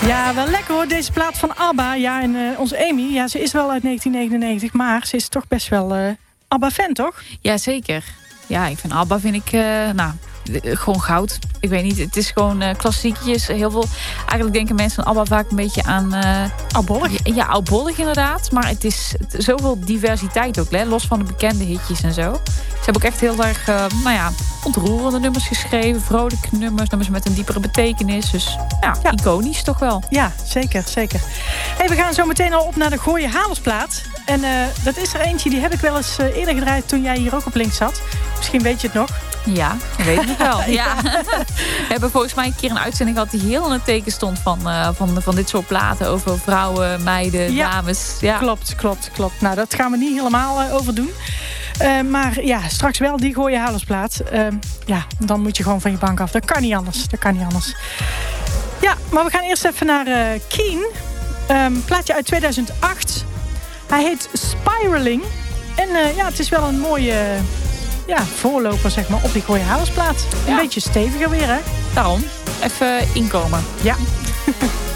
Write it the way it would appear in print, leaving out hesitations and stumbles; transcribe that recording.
Ja, wel lekker hoor, deze plaat van ABBA. Ja, en onze Amy, ja, ze is wel uit 1999, maar ze is toch best wel ABBA-fan, toch? Ja, zeker. Ja, ik vind ABBA gewoon goud. Ik weet niet, het is gewoon klassiekjes. Heel veel, eigenlijk denken mensen aan ABBA vaak een beetje aan... oudbollig? Ja, oudbollig inderdaad. Maar het is zoveel diversiteit ook, hè? Los van de bekende hitjes en zo. Ze hebben ook echt heel erg, ontroerende nummers geschreven. Vrolijke nummers met een diepere betekenis. Dus ja, iconisch toch wel. Ja, zeker, zeker. Hey, we gaan zo meteen al op naar de Gooie Halersplaat. En dat is er eentje, die heb ik wel eens eerder gedraaid toen jij hier ook op links zat. Misschien weet je het nog. Ja, ik weet het wel. Ja. We hebben volgens mij een keer een uitzending gehad die heel in het teken stond van dit soort platen over vrouwen, meiden, dames. Ja. Klopt. Nou, dat gaan we niet helemaal overdoen. Maar ja, straks wel die Gooie Halersplaat. Dan moet je gewoon van je bank af. Dat kan niet anders. Ja, maar we gaan eerst even naar Keen. Plaatje uit 2008. Hij heet Spiraling. En het is wel een mooie... voorloper zeg maar op die Gooie Halersplaat. Een beetje steviger weer, hè? Daarom. Even inkomen. Ja.